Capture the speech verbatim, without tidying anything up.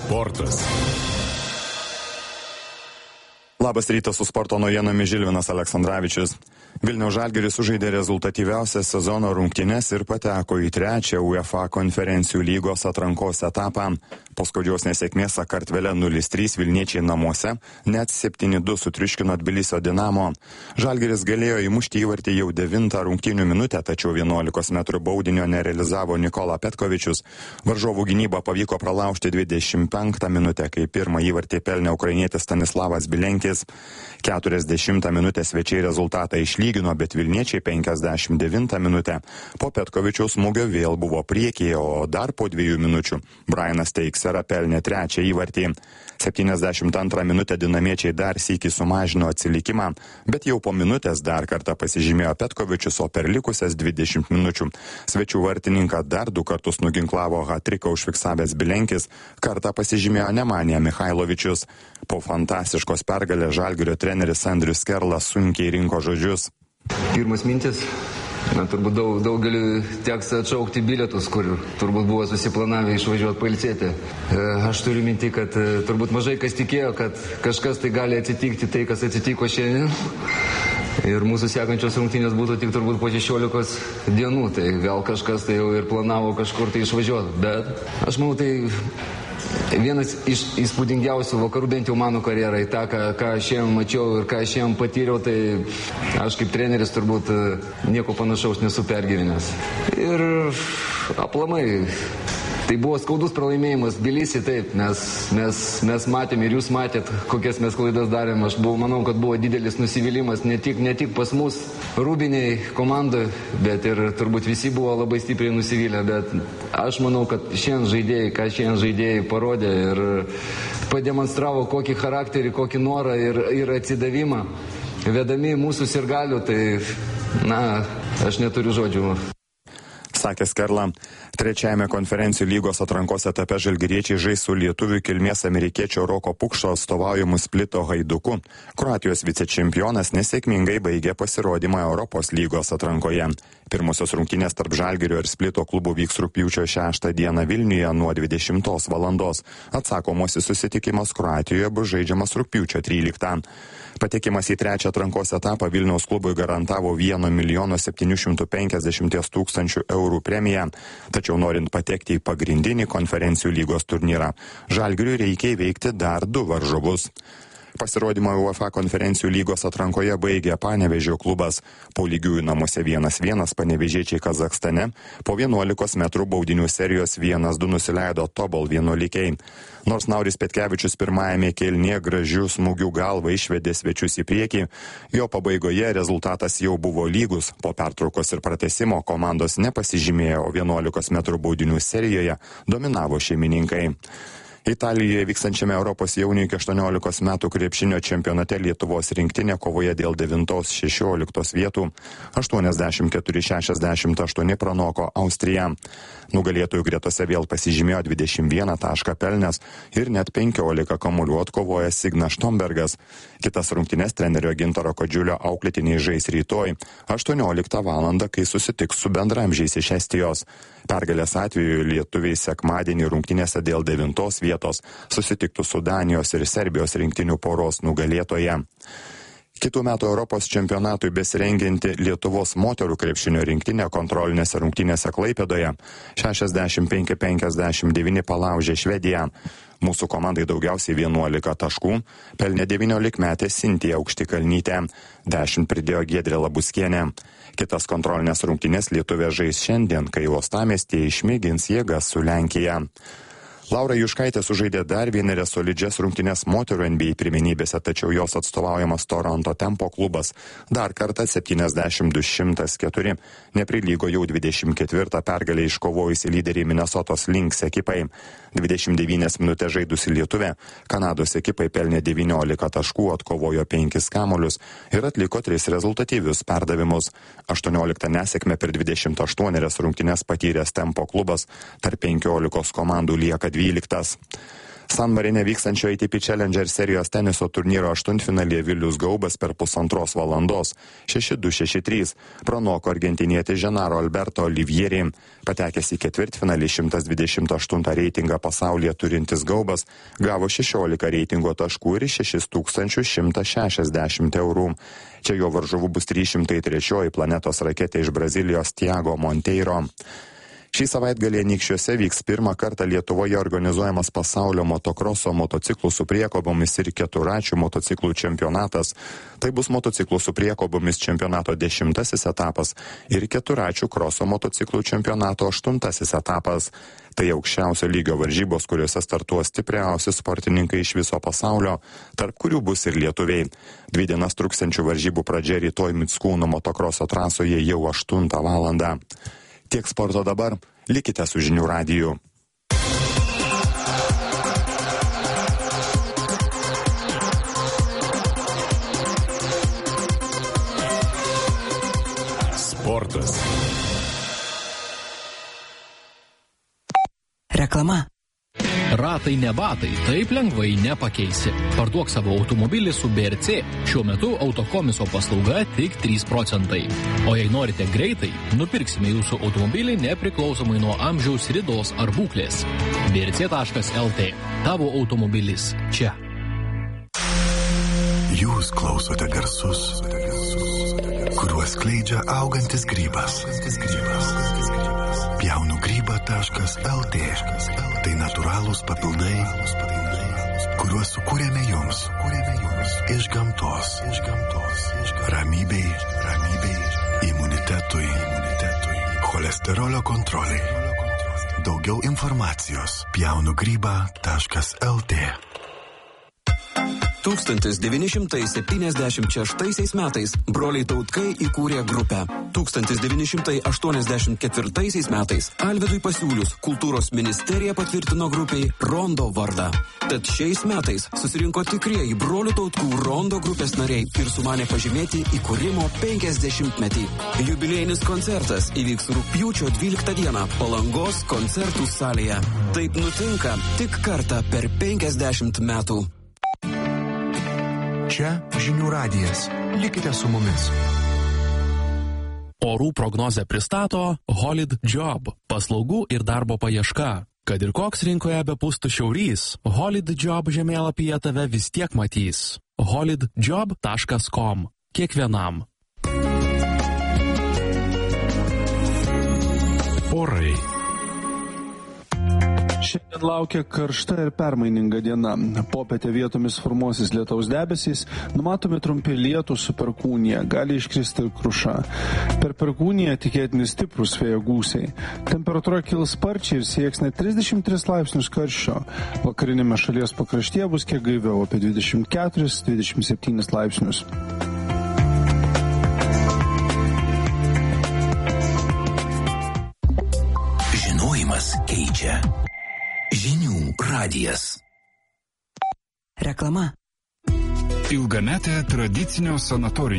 Sportas. Labas rytas, su sporto naujienomis Žilvinas Aleksandravičius. Vilniaus Žalgiris sužaidė rezultatyviausias sezono rungtynes ir pateko į trečią UEFA konferencijų lygos atrankos etapą. Po skaudžios nesėkmės Sakartvele nulis trys vilniečiai namuose net septyni du sutriuškino Tbilisio Dinamo. Žalgiris galėjo įmušti įvartį jau devintą rungtynių minutę, tačiau vienuolikos metrų baudinio nerealizavo Nikola Petkovičius. Varžovų gynybą pavyko pralaužti dvidešimt penktą minutę, kai pirmą įvartį pelnė ukrainietis Stanislavas Bilenkis. keturiasdešimtą minutę svečiai rezultatą išlygino, bet vilniečiai penkiasdešimt devintą minutę po Petkovičiaus smūgio vėl buvo priekyje, o dar po dviejų minučių Brianas Teixeira pelnė trečią įvartį. septyniasdešimt antrą minutę dinamiečiai dar sykį sumažino atsilikimą, bet jau po minutės dar kartą pasižymėjo Petkovičius, o per likusias dvidešimt minučių svečių vartininką dar du kartus nuginklavo hat-triką užfiksavęs Bilenkis, kartą pasižymėjo Nemanija Michailovičius. Po fantastiškos pergalės Žalgirio treneris Andrius Skerlas sunkiai rinko žodžius. Pirmas mintis. Na, turbūt daug, daugeliu teks atšaukti bilietus, kur turbūt buvo susiplanavę išvažiuoti pailsėti. Aš turiu minti, kad turbūt mažai kas tikėjo, kad kažkas tai gali atsitikti tai, kas atsitiko šiandien. Ir mūsų sekančios rungtynės būtų tik turbūt po šešiolikos dienų. Tai gal kažkas tai jau ir planavo kažkur tai išvažiuoti. Bet aš manau, tai vienas iš įspūdingiausių vakarų, bent jau mano karjerai, tą, ką, ką aš šiandien mačiau ir ką aš šiandien patyriau, tai aš kaip treneris turbūt nieko panašaus nesu pergyvenęs. Ir aplamai, tai buvo skaudus pralaimėjimas Tbilisi, taip, mes, mes, mes matėm ir jūs matėt, kokias mes klaidas darėm. Aš buvau, manau, kad buvo didelis nusivylimas ne tik, ne tik pas mus rūbiniai komandai, bet ir turbūt visi buvo labai stipriai nusivylę. Bet aš manau, kad šiandien žaidėjai, ką šiandien žaidėjai parodė ir pademonstravo kokį charakterį, kokį norą ir, ir atsidavimą. Vedami mūsų sirgalių, tai, na, aš neturiu žodžių. Sakė Skerla. Trečiajame konferencijų lygos atrankos etape žalgiriečiai žais su lietuvių kilmės amerikiečio Roko Pukšto atstovaujamu Splito Haiduku. Kroatijos vicečempionas nesėkmingai baigė pasirodymą Europos lygos atrankoje. Pirmosios rungtynės tarp Žalgirio ir Splito klubų vyks rugpjūčio šeštą dieną Vilniuje nuo dvidešimtos valandos. Atsakomasis susitikimas Kroatijoje bus žaidžiamas rugpjūčio tryliktą. Patekimas į trečią atrankos etapą Vilniaus klubui garantavo vieno milijono septynių šimtų penkiasdešimties tūkstančių eurų premiją. Tačiau norint patekti į pagrindinį konferencijų lygos turnyrą, Žalgiriui reikia įveikti dar du varžovus. Pasirodymą UEFA konferencijų lygos atrankoje baigė Panevėžio klubas. Po lygiųjų namuose vienas vienas panevėžiečiai Kazachstane po vienuolikos metrų baudinių serijos vienas du nusileido Tobol vienuolikiai. Nors Nauris Petkevičius pirmajame kėlinyje gražių smūgių galva išvedė svečius į priekį, jo pabaigoje rezultatas jau buvo lygus. Po pertraukos ir pratęsimo komandos nepasižymėjo, o vienuolikos metrų baudinių serijoje dominavo šeimininkai. Italijoje vykstančiame Europos jaunių iki aštuoniolikos metų krepšinio čempionate Lietuvos rinktinė kovoje dėl devintos šešioliktos vietų aštuoniasdešimt keturi šešiasdešimt aštuoni pranoko Austriją. Nugalėtojų gretose vėl pasižymėjo dvidešimt vieną tašką pelnęs ir net penkiolika kamuolių atkovojęs Signas Štombergas. Kitas rungtynes trenerio Gintaro Kodžiulio auklėtiniai žais rytoj aštuonioliktą valandą, kai susitiks su bendramžiais iš Estijos. Pergalės atveju lietuviai sekmadienį rungtynėse dėl devintos vietos susitiktų su Danijos ir Serbijos rinktinių poros nugalėtoje. Kitų metų Europos čempionatui besirengianti Lietuvos moterų krepšinio rinktinė kontrolinėse rungtynėse Klaipėdoje šešiasdešimt penki penkiasdešimt devyni palaužė Švediją. Mūsų komandai daugiausiai vienuolika taškų pelnė devyniolikmetė Sintija Aukštikalnytė, dešimt pridėjo Giedrė Labuskienė. Kitas kontrolinės rungtynės lietuvė žais šiandien, kai uostamiestyje išmėgins jėgas su Lenkija. Laura Juškaitė sužaidė dar vienerias solidžias rungtynės moterų N B A pirmenybėse, tačiau jos atstovaujamas Toronto Tempo klubas dar kartą septyniasdešimt du šimtas keturi neprilygo jau dvidešimt ketvirtą pergalę iškovojusi lyderį Minnesotos Lynx ekipai. dvidešimt devynias minutės žaidusi lietuvė Kanados ekipai pelnė devyniolika taškų, atkovojo penkis kamuolius ir atliko tris rezultatyvius perdavimus. aštuonioliktą nesėkmę per dvidešimt aštuonias rungtynes patyręs Tempo klubas tarp penkiolikos komandų lieka dvyliktas. San Marine vykstančio A T P Challenger serijos teniso turnyro aštuntfinalyje Vilius Gaubas per pusantros valandos šeši du šeši trys pranoko argentinietį Genaro Alberto Olivieri. Patekęs į ketvirtfinalį šimtas dvidešimt aštuntą reitingą pasaulyje turintis Gaubas gavo šešiolika reitingo taškų ir šešis tūkstančius šimtą šešiasdešimt eurų. Čia jo varžovų bus trys šimtai trečioji planetos raketė iš Brazilijos Thiago Monteiro. Šį savaitgalį Anykščiuose vyks pirmą kartą Lietuvoje organizuojamas pasaulio motokroso motociklų su priekobomis ir keturačių motociklų čempionatas. Tai bus motociklų su priekobomis čempionato dešimtasis etapas ir keturačių kroso motociklų čempionato aštuntasis etapas. Tai aukščiausio lygio varžybos, kuriuose startuos stipriausi sportininkai iš viso pasaulio, tarp kurių bus ir lietuviai. Dvi dienas truksiančių varžybų pradžia rytoj Mickūnų motokroso trasoje jau aštuntą valandą. Tiek sporto dabar, likite su žinių radiju. Sportas. Reklama. Ratai ne batai, taip lengvai nepakeisi. Parduok savo automobilį su B R C. Šiuo metu autokomiso paslauga tik trys procentai. O jei norite greitai, nupirksime jūsų automobilį nepriklausomai nuo amžiaus, ridos ar būklės. B R C taškas L T. Tavo automobilis čia. Jūs klausote garsus, kuriuos skleidžia augantis grybas. Pjaunu grybą taškas L T. Tai natūralūs papildai, kuriuos sukūrėme jums iš gamtos. Ramybei, ramybei, imunitetui, cholesterolio kontroliai. Daugiau informacijos pjaunu grybą taškas L T. tūkstantis devyni šimtai septyniasdešimt šeštaisiais metais broliai Tautkai įkūrė grupę. tūkstantis devyni šimtai aštuoniasdešimt ketvirtaisiais metais Alvydui pasiūlius kultūros ministerija patvirtino grupiai Rondo vardą. Tad šiais metais susirinko tikrieji brolių Tautkų Rondo grupės nariai ir sumanė pažymėti įkūrimo penkiasdešimtmetį. Jubiliejinis koncertas įvyks rugpjūčio dvyliktą dieną Palangos koncertų salėje. Taip nutinka tik kartą per penkiasdešimt metų. Čia žinių radijas. Likite su mumis. Orų prognozę pristato Holid Job – paslaugų ir darbo paieška. Kad ir koks rinkoje bepūstų šiaurys, Holid Job žemėlapyje tave vis tiek matys. holid job taškas com. Kiekvienam. Orai. Šiandien laukia karšta ir permaininga diena. Popietę vietomis formuosis lietaus debesys, numatomi trumpi lietūs su perkūnija, gali iškristi ir kruša. Per perkūniją tikėtini stiprūs vėjo gūsiai. Temperatūra kils sparčiai ir sieks net trisdešimt tris laipsnius karščio. Vakarinėme šalies pakraštyje bus kiek gaiviau, apie dvidešimt keturis dvidešimt septynis laipsnius. Žinojimas keičia. Žinių radijas. Reklama. Ilgametė tradicinio sanatorinio